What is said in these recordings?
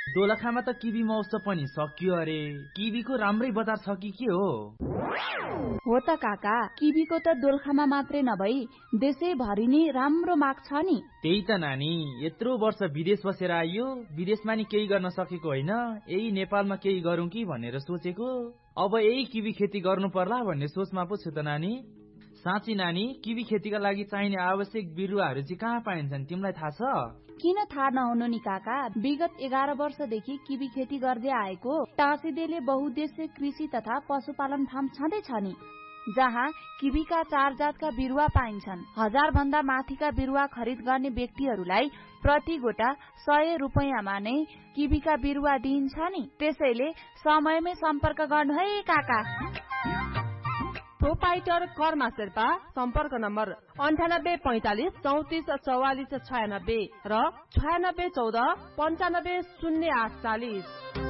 दोलखामा त किबी महोत्सव पनि सकियो अरे। किबीको राम्रै बजार छ कि के हो? हो त काका, किबीको त दोलखामा मात्रै नभई देशैभरि नै राम्रो माग छ नि। त्यही त नानी, यत्रो वर्ष विदेश बसेर आइयो, विदेशमा नि केही गर्न सकेको होइन, यही नेपालमा केही गरौँ कि भनेर सोचेको। अब यही किबी खेती गर्नु पर्ला भन्ने सोचमा पो छु त नानी। साँच्ची नानी, किबी खेतीका लागि चाहिने आवश्यक बिरुवाहरू चाहिँ कहाँ पाइन्छन्, तिमीलाई थाहा छ? किन थाहा नहुनु नि काका, विगत 11 वर्षदेखि किबी खेती गर्दै आएको टाँसीदेले बहुउद्देश्य कृषि तथा पशुपालन फार्म छँदैछ नि, जहाँ किबीका 4 जातका बिरुवा पाइन्छन्। 1000 भन्दा माथिका बिरुवा खरिद गर्ने व्यक्तिहरूलाई प्रति गोटा 100 रुपैयाँमा नै किबीका बिरुवा दिइन्छ नि। त्यसैले समयमै सम्पर्क गर्नु है काका। प्रोपाइटर कर्मा शेर्पा, सम्पर्क नम्बर 9845 34 44 96 र 9614 95 0840।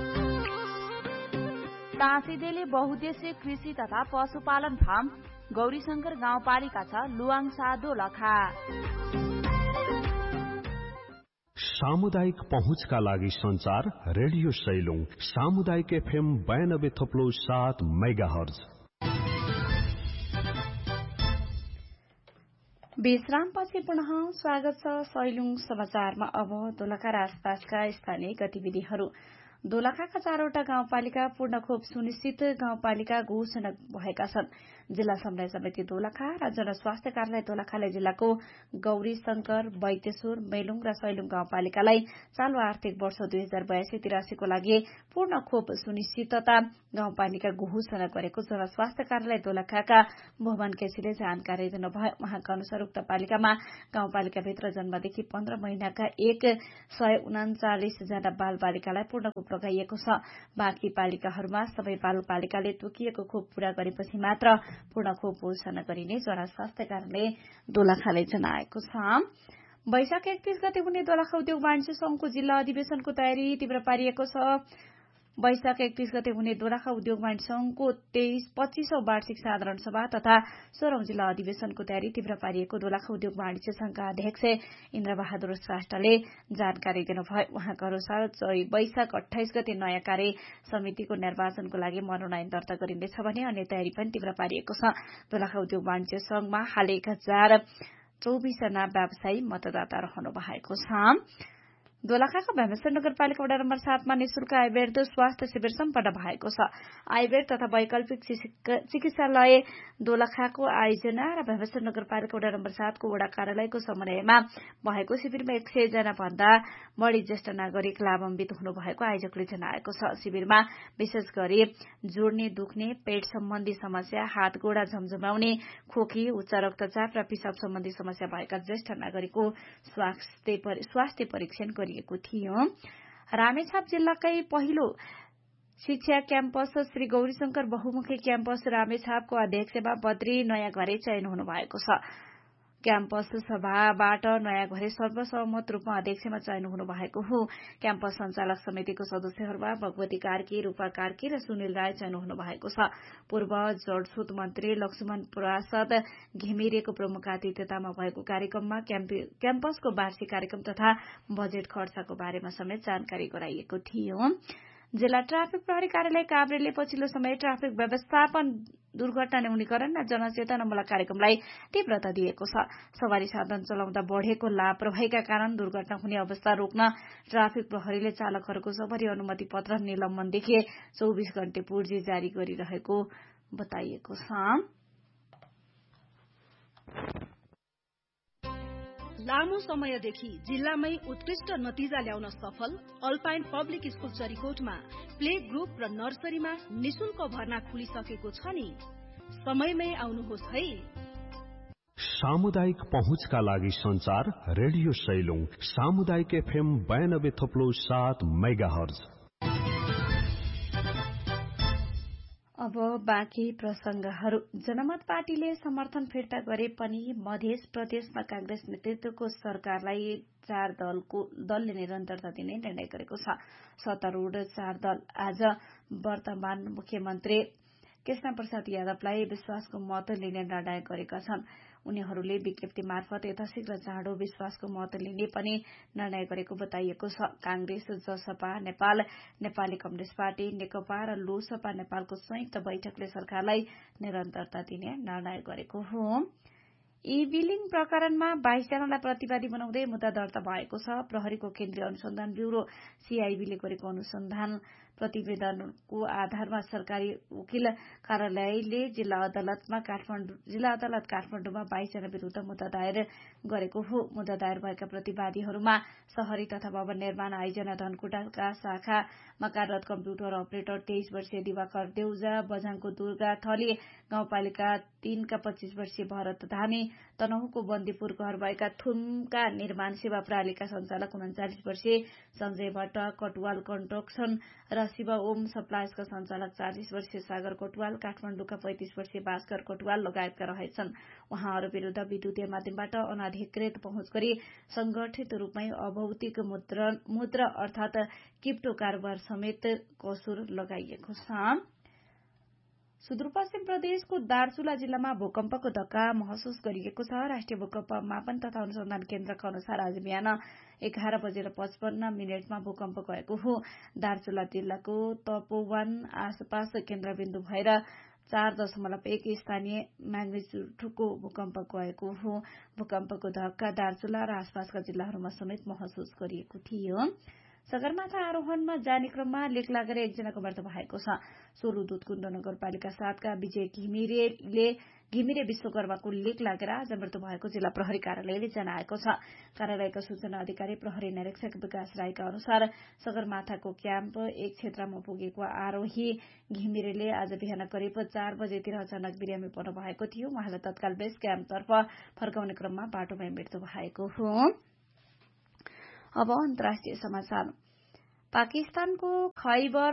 टाँसीदेले बहुउद्देश्य कृषि तथा पशुपालन फार्म गौरीशंकर गाउँपालिका छ, लुवाङसा दोलखा। सामुदायिक पहुँचका लागि संचार रेडियो सैलुङ सामुदायिक FM 92.7 मेगाहर्ज। विश्रामपछि पुनः स्वागत छ सैलुङ समाचारमा। अब दोलखा र आसपासका स्थानीय गतिविधिहरू। दोलखाका 4वटा गाउँपालिका पूर्ण खोप सुनिश्चित गाउँपालिका घोषणा भएका छन्। जिल्ला समन्वय समिति दोलखा र जनस्वास्थ्य कार्यालय दोलखाले जिल्लाको गौरी शंकर, बैतेश्वर, मेलुङ र सैलुङ गाउँपालिकालाई चालू आर्थिक वर्ष 2082-83 को लागि पूर्ण खोप सुनिश्चितता गाउँपालिका घोषणा गरेको जनस्वास्थ्य कार्यालय दोलखाका भुवन केसीले जानकारी दिनुभयो। उहाँका अनुसार उक्त पालिकामा गाउँपालिकाभित्र जन्मदेखि 15 महिनाका 139 जना बाल बालिकालाई पूर्ण खोप लगाइएको छ। बाँकी पालिकाहरूमा सबै बालबालिकाले तोकिएको खोप पूरा गरेपछि मात्र पूर्ण खोप घोषणा गरिने जनस्वास्थ्य कार्यालय दोलखाले जनाएको छ। वैशाख 31 गते हुने दोलखा उद्योग वाणिज्य संघको जिल्ला अधिवेशनको तयारी तीव्र पारिएको छ। वैशाख 31 गते हुने दोलखा उद्योग वाणिज्य संघको 25औं वार्षिक साधारण सभा तथा 16औं जिल्ला अधिवेशनको तयारी तीव्र पारिएको दोलखा उद्योग वाणिज्य संघका अध्यक्ष इन्द्रबहादुर श्रेष्ठले जानकारी दिनुभयो। उहाँका अनुसार वैशाख 28 गते नयाँ कार्य समितिको निर्वाचनको लागि मनोनयन दर्ता गरिनेछ भने अन्य तयारी पनि तीव्र पारिएको छ। दोलखा उद्योग वाणिज्य संघमा हाल 1024 जना व्यवसायी मतदाता रहनु भएको छ। दोलखाका भीमेश्वर नगरपालिका वडा नम्बर 7 मा निशुल्क आयुर्वेद स्वास्थ्य शिविर सम्पन्न भएको छ। आयुर्वेद तथा वैकल्पिक चिकित्सालय दोलखाको आयोजना र भीमेश्वर नगरपालिका वडा नम्बर 7 को वडा कार्यालयको समन्वयमा भएको शिविरमा 100 जना भन्दा बढ़ी ज्येष्ठ नागरिक लाभान्वित हुनु भएको आयोजकले जनाएको छ। शिविरमा विशेष गरी जोड्ने दुख्ने, पेट सम्बन्धी समस्या, हात गोडा झमझमाउने, खोकी, उच्च रक्तचाप र पिसाब सम्बन्धी समस्या भएका ज्येष्ठ नागरिकको स्वास्थ्य परीक्षण गरिएको थियो। रामेछाप जिल्लाकै पहिलो शिक्षा क्याम्पस श्री गौरीशंकर बहुमुखी क्याम्पस रामेछापको अध्यक्षमा बद्री नयाँ घरे चयन हुनु भएको छ। क्याम्पस सभाबाट नयाँ घरे सर्वसम्मत रूपमा अध्यक्षमा चयन हुनु भएको हो। क्याम्पस संचालक समितिको सदस्यहरूमा भगवती कार्की, रूपा कार्की र सुनिल राय चयन हुनु भएको छ। पूर्व जलस्रोत मन्त्री लक्ष्मण प्रसाद घिमिरेको प्रमुख आतिथ्यतामा भएको कार्यक्रममा क्याम्पसको वार्षिक कार्यक्रम तथा बजेट खर्चको बारेमा समेत जानकारी गराइएको थियो। जिल्ला ट्राफिक प्रहरी कार्यालय काभ्रेले पछिल्लो समय ट्राफिक व्यवस्थापन, दुर्घटना न्यूनीकरण र जनचेतनामूलक कार्यक्रमलाई तीव्रता दिएको छ। सवारी साधन चलाउँदा बढ़ेको लापरवाहीका कारण दुर्घटना हुने अवस्था रोक्न ट्राफिक प्रहरीले चालकहरूको सवारी अनुमति पत्र निलम्बनदेखि 24 घण्टे पूर्जी जारी गरिरहेको बताइएको छ। लामो समयदेखि जिल्लामै उत्कृष्ट नतिजा ल्याउन सफल alpine public school चरीकोटमा play group र नर्सरीमा निशुल्क भर्ना खुलिसकेको छ नि। समयमै आउनुहोस् है। सामुदायिक पहुँचका लागि संचार रेडियो सैलुङ सामुदायिक FM 92.7 मेगाहर्ज। अब बाँकी प्रसंगहरू। जनमत पार्टीले समर्थन फिर्ता गरे पनि मध्य प्रदेशमा कांग्रेस नेतृत्वको सरकारलाई 4 दलले निरन्तरता दिने निर्णय गरेको छ। सत्तारूढ़ 4 दल आज वर्तमान मुख्यमन्त्री कृष्ण प्रसाद यादवलाई विश्वासको मत लिने निर्णय गरेका छन्। उनीहरूले विज्ञप्ति मार्फत यथाशीघ्र चाँडो विश्वासको मत लिने पनि निर्णय गरेको बताइएको छ। कांग्रेस, जसपा नेपाल, नेपाली कम्युनिष्ट पार्टी, नेकपा र लोसपा नेपालको संयुक्त बैठकले सरकारलाई निरन्तरता दिने निर्णय गरेको हो। ई-बिलिङ प्रकरणमा 22 जनालाई प्रतिवादी बनाउँदै मुद्दा दर्ता भएको छ। प्रहरीको केन्द्रीय अनुसन्धान ब्यूरो सीआईबीले गरेको अनुसन्धान प्रतिवेदनको आधारमा सरकारी वकिल कार्यालयले जिल्ला अदालत काठमाडौँमा 22 जना विरूद्ध मुद्दा दायर गरेको हो। मुद्दा दायर भएका प्रतिवादीहरूमा शहरी तथा भवन निर्माण आयोजना धनकुटाका शाखामा कार्यरत कम्प्युटर अपरेटर 23 वर्षीय दिवाकर देउजा, बझाङको दुर्गा थली गाउँपालिका 3 का 25 वर्षीय भरत धामी, तनहुको बन्दीपुर घर भएका थुमका निर्माण सेवा प्रणालीका सञ्चालक 39 वर्षीय सञ्जय भट्ट, कटुवाल कन्स्ट्रक्सन र शिव ओम सप्लाइजका सञ्चालक 40 वर्षीय सागर कटुवाल, काठमाडौँका 35 वर्षीय भास्कर कटुवाल लगायतका रहेछन्। उहाँहरू विरूद्ध विद्युतीय माध्यमबाट अनाधिकृत पहुँच गरी संगठित रूपमै अभौतिक मुद्रा अर्थात क्रिप्टो कारोबार समेत कसुर लगाइएको छ। सुदूरपश्चिम प्रदेशको दार्चुला जिल्लामा भूकम्पको धक्का महसुस गरिएको छ। राष्ट्रिय भूकम्प मापन तथा अनुसन्धान केन्द्रका अनुसार आज बिहान 11:55 भूकम्प गएको हो। दार्चुला जिल्लाको तपोवन आसपास केन्द्रबिन्दु भएर 4.1 स्थानीय म्याग्निट्युडको भूकम्प गएको हो। भूकम्पको धक्का दार्चुला र आसपासका जिल्लाहरूमा समेत महसुस गरिएको थियो। सगरमाथा आरोहणमा जाने क्रममा लेक लागेर एकजनाको मृत्यु भएको छ। सोलु दुधकुण्ड नगरपालिका 7 का विजय घिमिरे विश्वकर्माको लेक लागेर आज मृत्यु भएको जिल्ला प्रहरी कार्यालयले जनाएको छ। कार्यालयका सूचना अधिकारी प्रहरी निरीक्षक विकास राईका अनुसार सगरमाथाको क्याम्प 1 क्षेत्रमा पुगेको आरोही घिमिरेले आज बिहान करिब 4 बजेतिर अचानक बिरामी पर्नु भएको थियो। उहाँलाई तत्काल बेस क्याम्पतर्फ फर्काउने क्रममा बाटोमै मृत्यु भएको हो। अब अन्तर्राष्ट्रिय समाचार। पाकिस्तानको खैबर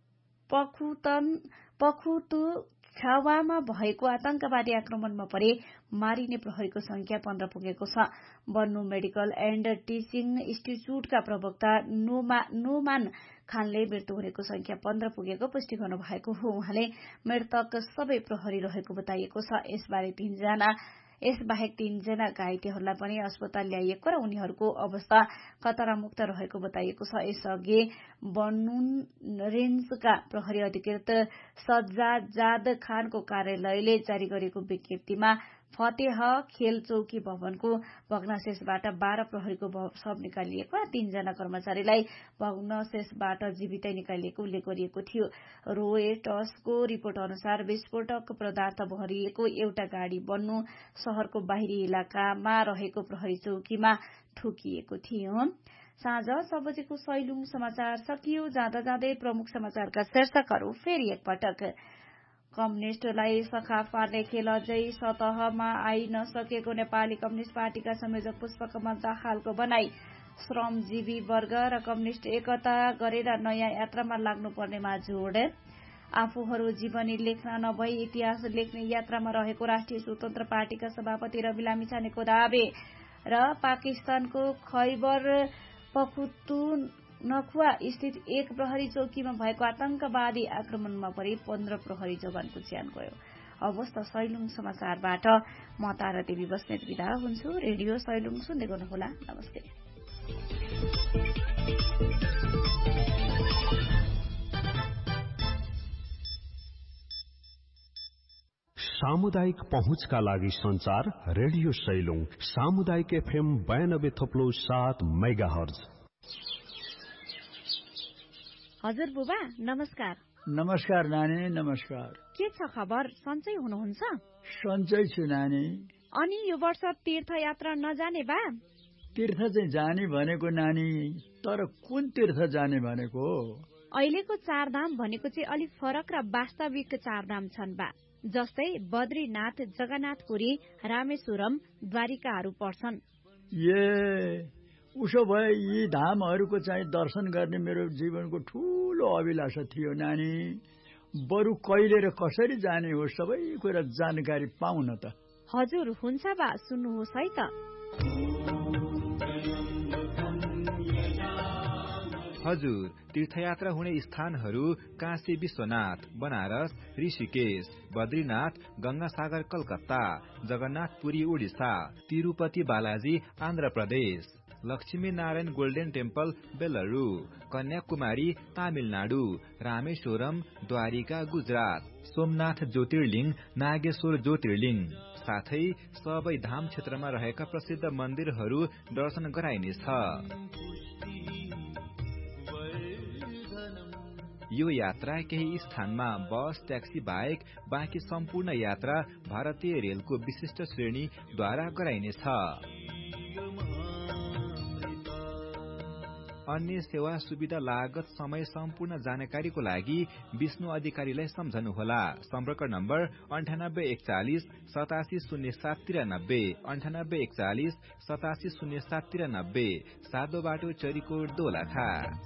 पख्तुनख्वामा भएको आतंकवादी आक्रमणमा परे मारिने प्रहरीको संख्या 15 पुगेको छ। बन्नु मेडिकल एण्ड टिचिङ इन्स्टिच्युटका प्रवक्ता नोमान खानले मृत्यु हुनेको संख्या 15 पुगेको पुष्टि गर्नुभएको हो। उहाँले मृतक सबै प्रहरी रहेको बताइएको छ। यसबाहेक 3 जना घाइतेहरूलाई पनि अस्पताल ल्याइएको र उनीहरूको अवस्था खतरामुक्त रहेको बताइएको छ। यसअघि बन्नुन रेन्जका प्रहरी अधिकृत सज्जाद खानको कार्यालयले जारी गरेको विज्ञप्तिमा फतेह खेल चौकी भवनको भग्नाशेषबाट 12 प्रहरीको शव निकालिएको र 3 जना कर्मचारीलाई भग्नाशेषबाट जीवितै निकालिएको उल्लेख गरिएको थियो। रोयटर्सको रिपोर्ट अनुसार विस्फोटक पदार्थ भरिएको एउटा गाड़ी बन्नु शहरको बाहिरी इलाकामा रहेको प्रहरी चौकीमा ठोकिएको थियो। साँझ 6 बजेको सैलुङ समाचार सकियो। जाँदा जाँदै प्रमुख समाचारका शीर्षकहरू फेरि एकपटक। कम्युनिष्टलाई सखा पार्ने खेल अझै सतहमा आइ नसकेको नेपाली कम्युनिष्ट पार्टीका संयोजक पुष्पकमल दाहालको भनाई। श्रमजीवी वर्ग र कम्युनिष्ट एकता गरेर नयाँ यात्रामा लाग्नुपर्नेमा जोड। आफूहरू जीवनी लेख्न नभई इतिहास लेख्ने यात्रामा रहेको राष्ट्रिय स्वतन्त्र पार्टीका सभापति रवि लामिछानेको दावी र पाकिस्तानको खैबर पख्तुनख्वा स्थित एक प्रहरी चौकीमा भएको आतंकवादी आक्रमणमा परि 15 प्रहरी जवानको ज्यान गयो। अवस्था सैलुङ समाचारबाट म तारा देवी बस्नेत बिदा हुन्छु। रेडियो सैलुङ सुन्दै गर्नुहोला। नमस्ते। सामुदायिक पहुँचका लागि संचार रेडियो सैलुङ सामुदायिक FM 92.7 मेगाहर्ज। हजुर बुबा नमस्कार। नमस्कार नानी, नमस्कार। के छ खबर? सन्चै हुनुहुन्छ? सन्चै छु नानी। अनि यो वर्ष तीर्थयात्रा नजाने बा? तीर्थ चाहिँ जाने भनेको नानी, तर कुन तीर्थ जाने भनेको? अहिलेको चारधाम भनेको चाहिँ अलिक फरक र वास्तविक चारधाम छन् बा। जस्तै बद्रीनाथ, जगन्नाथपुरी, रामेश्वरम, द्वारिकाहरू पर्छन्। उसो भए यी धामहरूको चाहिँ दर्शन गर्ने मेरो जीवनको ठूलो अभिलाषा थियो नानी। बरु कहिले र कसरी जाने हो सबै कुरा जानकारी पाउन त। हजुर हुन्छ बा, सुन्नुहोस् है त। हजुर, तीर्थयात्रा हुने स्थानहरू काशी विश्वनाथ, बनारस, ऋषिकेश, बद्रीनाथ, गंगासागर कलकत्ता, जगन्नाथपुरी उडिसा, तिरुपति बालाजी आन्ध्र प्रदेश, लक्ष्मी नारायण गोल्डन टेम्पल बेलुरु, कन्याकुमारी तामिलनाडु, रामेश्वरम द्वारिका गुजरात, सोमनाथ ज्योतिर्लिङ, नागेश्वर ज्योतिर्लिङ, साथै सबै धाम क्षेत्रमा रहेका प्रसिद्ध मन्दिरहरू दर्शन गराइनेछ। यो यात्रा केही स्थानमा बस ट्याक्सी बाहेक बाँकी सम्पूर्ण यात्रा भारतीय रेलको विशिष्ट श्रेणीद्वारा गराइनेछ। अन्य सेवा सुविधा लागत समय सम्पूर्ण जानकारीको लागि विष्णु अधिकारीलाई सम्झनुहोला। सम्पर्क नम्बर 9841 870793 9841 870793, सादो बाटो चरीकोट दोलखा।